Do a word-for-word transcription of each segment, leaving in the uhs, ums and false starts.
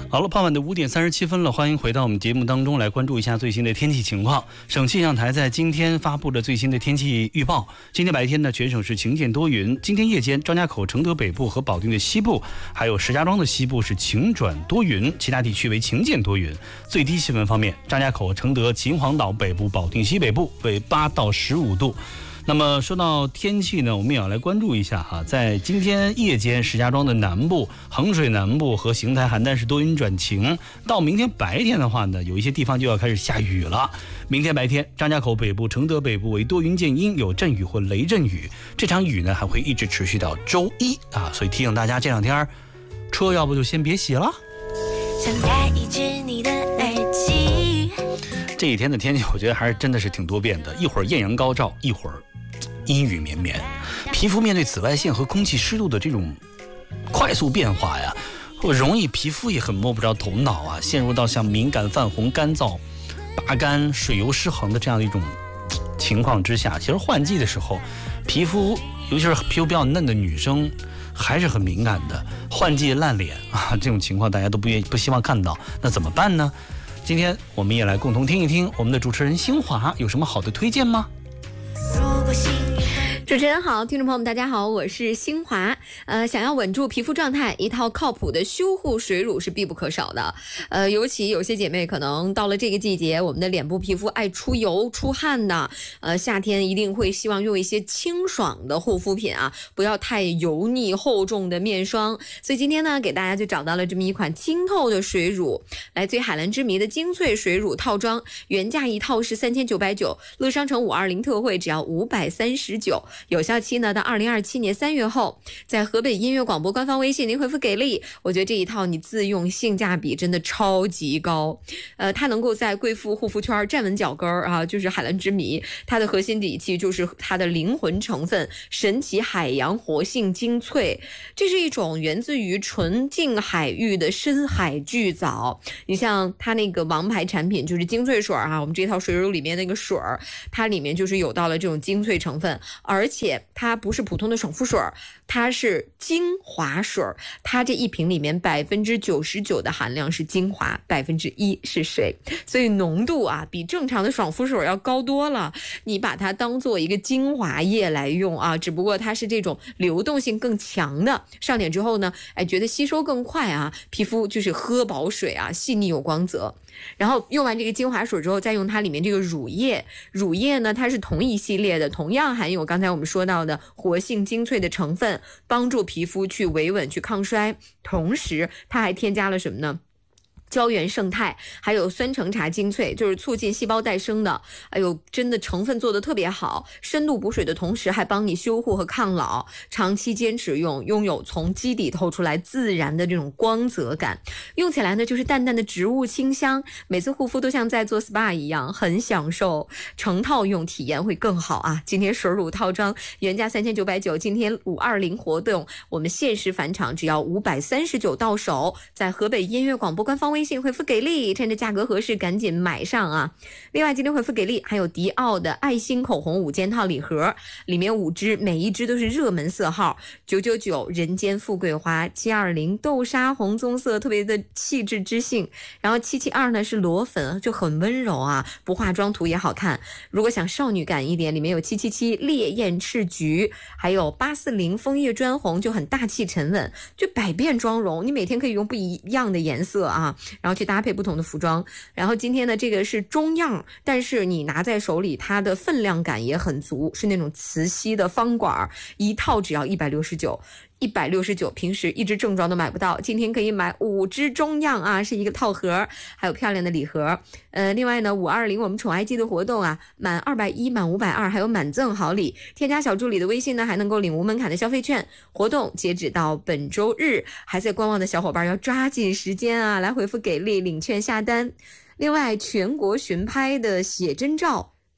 好了，傍晚的五点三十七分了，欢迎回到我们节目当中来关注一下最新的天气情况。省气象台在今天发布了最新的天气预报。今天白天呢，全省是晴间多云。今天夜间，张家口、承德北部和保定的西部，还有石家庄的西部是晴转多云，其他地区为晴间多云。最低气温方面，张家口、承德、秦皇岛北部、保定西北部为八到十五度。那么说到天气呢，我们也要来关注一下哈，在今天夜间，石家庄的南部、衡水南部和邢台、邯郸是多云转晴。到明天白天的话呢，有一些地方就要开始下雨了。明天白天，张家口北部、承德北部为多云见阴，有阵雨或雷阵雨。这场雨呢还会一直持续到周一啊，所以提醒大家这两天车要不就先别洗了。想带一只你的耳机。这几天的天气，我觉得还是真的是挺多变的，一会儿艳阳高照，一会儿阴雨绵绵。皮肤面对紫外线和空气湿度的这种快速变化呀，我容易皮肤也很摸不着头脑啊，陷入到像敏感、泛红、干燥、拔干、水油失衡的这样的一种情况之下。其实换季的时候，皮肤尤其是皮肤比较嫩的女生还是很敏感的，换季烂脸啊，这种情况大家都不愿意不希望看到，那怎么办呢？今天我们也来共同听一听我们的主持人新华有什么好的推荐吗？ 主持人好，听众朋友们大家好，我是新华。呃，想要稳住皮肤状态，一套靠谱的修护水乳是必不可少的。呃，尤其有些姐妹可能到了这个季节，我们的脸部皮肤爱出油出汗的，呃，夏天一定会希望用一些清爽的护肤品啊，不要太油腻厚重的面霜。所以今天呢，给大家就找到了这么一款清透的水乳，来自于海蓝之谜的精粹水乳套装，原价一套是三千九百九，乐商城五二零特惠只要五百三十九。有效期呢到二零二七年三月后，在河北音乐广播官方微信您回复给力，我觉得这一套你自用性价比真的超级高。呃，它能够在贵妇护肤圈站稳脚跟儿啊，就是海蓝之谜，它的核心底气就是它的灵魂成分神奇海洋活性精粹，这是一种源自于纯净海域的深海巨藻。你像它那个王牌产品就是精粹水啊，我们这套水乳里面那个水儿，它里面就是有到了这种精粹成分，而且且它不是普通的爽肤水，它是精华水，它这一瓶里面百分之九十九的含量是精华，百分之一是水，所以浓度啊比正常的爽肤水要高多了。你把它当做一个精华液来用啊，只不过它是这种流动性更强的，上脸之后呢，哎，觉得吸收更快啊，皮肤就是喝饱水啊，细腻有光泽。然后用完这个精华水之后，再用它里面这个乳液，乳液呢它是同一系列的，同样含有刚才我们说到的活性精粹的成分，帮助皮肤去维稳去抗衰，同时它还添加了什么呢？胶原胜肽，还有酸橙茶精粹，就是促进细胞再生的。哎呦，真的成分做得特别好，深度补水的同时还帮你修护和抗老，长期坚持用，拥有从基底透出来自然的这种光泽感。用起来呢就是淡淡的植物清香，每次护肤都像在做 S P A 一样，很享受。成套用体验会更好啊！今天水乳套装原价三千九百九，今天五二零活动我们限时返场，只要五百三十九到手，在河北音乐广播官方微微信回复给力，趁着价格合适赶紧买上啊！另外今天回复给力还有迪奥的爱心口红五件套礼盒，里面五支，每一支都是热门色号，九九九人间富贵花，七二零豆沙红棕色，特别的气质知性，然后七七二呢是裸粉，就很温柔啊，不化妆涂也好看。如果想少女感一点，里面有七七七烈焰赤橘，还有八四零枫叶砖红，就很大气沉稳，就百变妆容，你每天可以用不一样的颜色啊，然后去搭配不同的服装。然后今天的这个是中样，但是你拿在手里它的分量感也很足，是那种磁吸的方管，一套只要一百六十九。一百六十九，平时一支正装都买不到，今天可以买五支中样啊，是一个套盒，还有漂亮的礼盒。呃，另外呢，五二零我们宠爱季的活动啊，满二百一、满五百二，还有满赠好礼。添加小助理的微信呢，还能够领无门槛的消费券。活动截止到本周日，还在观望的小伙伴要抓紧时间啊，来回复给力领券下单。另外，全国巡拍的写真照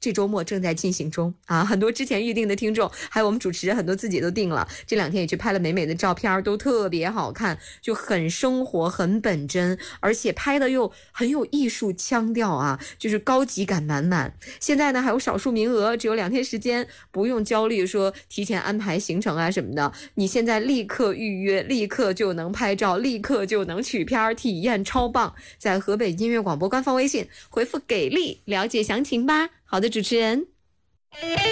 这周末正在进行中啊，很多之前预定的听众，还有我们主持人很多自己都定了，这两天也去拍了美美的照片，都特别好看，就很生活很本真，而且拍的又很有艺术腔调啊，就是高级感满满。现在呢还有少数名额，只有两天时间，不用焦虑说提前安排行程啊什么的，你现在立刻预约，立刻就能拍照，立刻就能取片，体验超棒。在河北音乐广播官方微信回复给力了解详情吧。好的，主持人。